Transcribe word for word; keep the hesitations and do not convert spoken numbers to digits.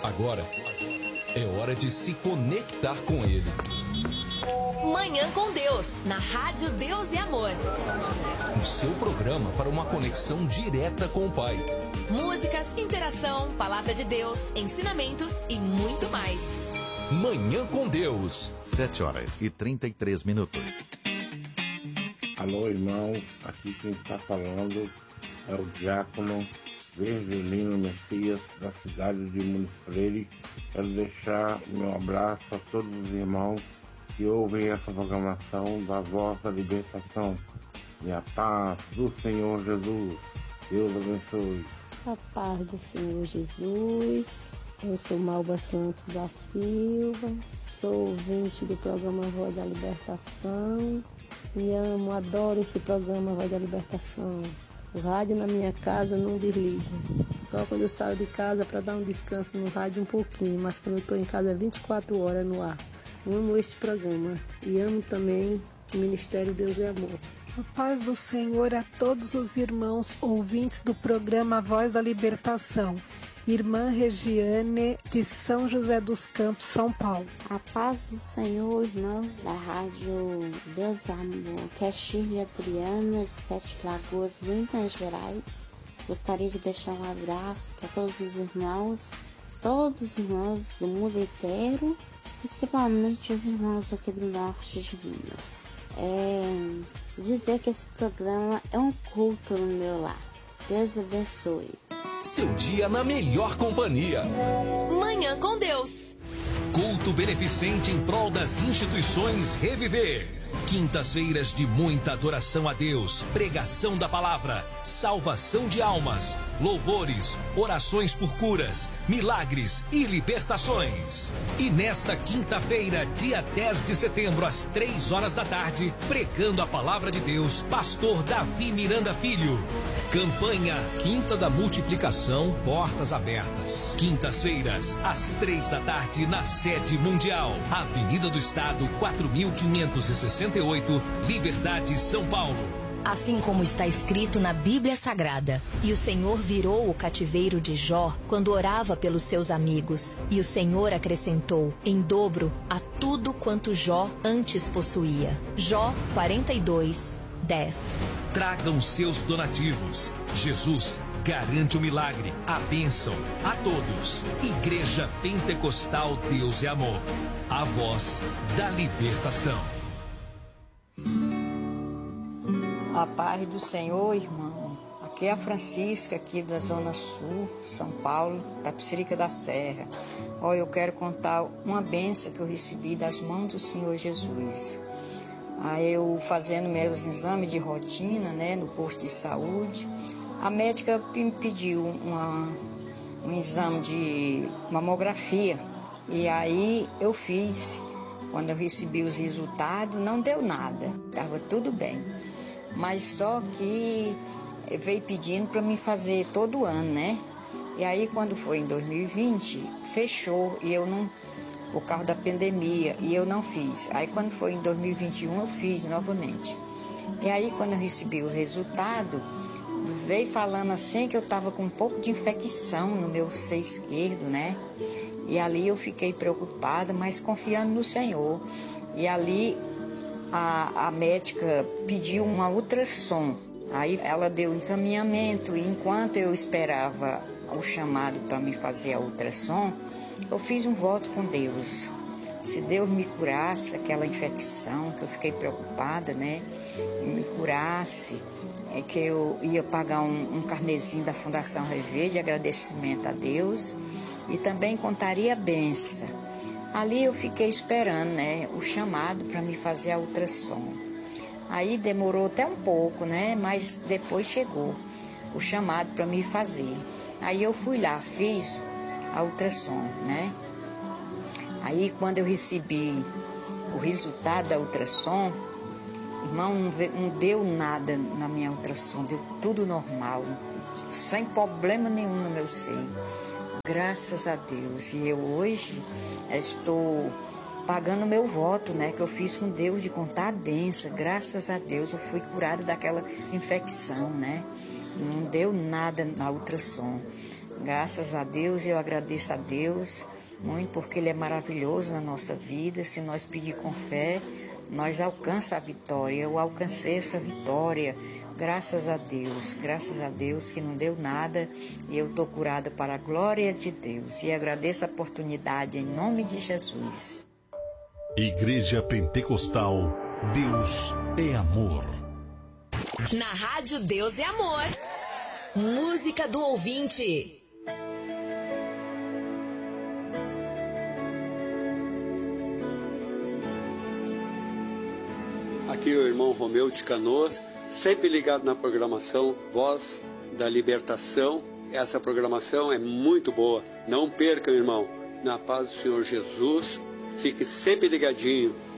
Agora é hora de se conectar com Ele. Manhã com Deus, na Rádio Deus e Amor. O seu programa para uma conexão direta com o Pai. Músicas, interação, palavra de Deus, ensinamentos e muito mais. Manhã com Deus. sete horas e trinta e três minutos. Alô, irmãos, aqui quem está falando é o diácono Virgilino Messias, da cidade de Muniz Freire. Quero deixar meu abraço a todos os irmãos que ouvem essa programação da Voz da Libertação. E a paz do Senhor Jesus. Deus abençoe. A paz do Senhor Jesus. Eu sou Malba Santos da Silva, sou ouvinte do programa Voz da Libertação e amo, adoro esse programa Voz da Libertação. O rádio na minha casa não desliga, só quando eu saio de casa para dar um descanso no rádio um pouquinho, mas quando eu estou em casa é vinte e quatro horas no ar. Amo esse programa e amo também o Ministério Deus e Amor. A paz do Senhor a todos os irmãos ouvintes do programa Voz da Libertação. Irmã Regiane, de São José dos Campos, São Paulo. A paz do Senhor, irmãos da Rádio Deus e Amor, que é Shirley Adriana, de Sete Lagoas, Minas Gerais. Gostaria de deixar um abraço para todos os irmãos, todos os irmãos do mundo inteiro, principalmente os irmãos aqui do norte de Minas. É, dizer que esse programa é um culto no meu lar. Deus abençoe. Seu dia na melhor companhia. Manhã com Deus. Culto beneficente em prol das instituições Reviver. Quintas-feiras de muita adoração a Deus, pregação da palavra, salvação de almas, louvores, orações por curas, milagres e libertações. E nesta quinta-feira, dia dez de setembro, às três horas da tarde, pregando a palavra de Deus, pastor Davi Miranda Filho. Campanha Quinta da Multiplicação, portas abertas. Quintas-feiras, às três da tarde, na sede mundial, Avenida do Estado, quatro mil quinhentos e sessenta e oito, Liberdade, São Paulo. Assim como está escrito na Bíblia Sagrada, e o Senhor virou o cativeiro de Jó quando orava pelos seus amigos, e o Senhor acrescentou em dobro a tudo quanto Jó antes possuía. Jó quarenta e dois, dez. Tragam seus donativos. Jesus garante o milagre, a bênção a todos. Igreja Pentecostal Deus e Amor. A voz da libertação. A paz do Senhor, irmão. Aqui é a Francisca, aqui da Zona Sul, São Paulo, Tapicerica da Serra. Ó, eu quero contar uma bênção que eu recebi das mãos do Senhor Jesus. Aí eu fazendo meus exames de rotina, né, no posto de saúde, a médica me pediu uma, um exame de mamografia. E aí eu fiz. Quando eu recebi os resultados, não deu nada, estava tudo bem. Mas só que veio pedindo para me fazer todo ano, né? E aí quando foi em dois mil e vinte, fechou e eu não, por causa da pandemia, e eu não fiz. Aí quando foi em dois mil e vinte e um eu fiz novamente. E aí quando eu recebi o resultado, veio falando assim que eu estava com um pouco de infecção no meu seio esquerdo, né? E ali eu fiquei preocupada, mas confiando no Senhor. E ali a, a médica pediu uma ultrassom. Aí ela deu encaminhamento e enquanto eu esperava o chamado para me fazer a ultrassom, eu fiz um voto com Deus. Se Deus me curasse aquela infecção, que eu fiquei preocupada, né? E me curasse, é que eu ia pagar um, um carnezinho da Fundação Rever de agradecimento a Deus e também contaria a benção. Ali eu fiquei esperando, né, o chamado para me fazer a ultrassom. Aí demorou até um pouco, né, mas depois chegou o chamado para me fazer. Aí eu fui lá, fiz a ultrassom, né. Aí quando eu recebi o resultado da ultrassom, irmão, não, veio, não deu nada na minha ultrassom, deu tudo normal, sem problema nenhum no meu seio. Graças a Deus. E eu hoje estou pagando meu voto, né, que eu fiz com Deus de contar a bênção. Graças a Deus eu fui curada daquela infecção, né. Não deu nada na ultrassom. Graças a Deus, eu agradeço a Deus muito, porque Ele é maravilhoso na nossa vida. Se nós pedir com fé, nós alcançamos a vitória. Eu alcancei essa vitória, graças a Deus, graças a Deus que não deu nada, e eu estou curada para a glória de Deus. E agradeço a oportunidade em nome de Jesus. Igreja Pentecostal, Deus é amor. Na Rádio Deus é Amor. Música do ouvinte. Aqui é o irmão Romeu de Canoas, sempre ligado na programação Voz da Libertação. Essa programação é muito boa. Não percam, irmão. Na paz do Senhor Jesus. Fique sempre ligadinho.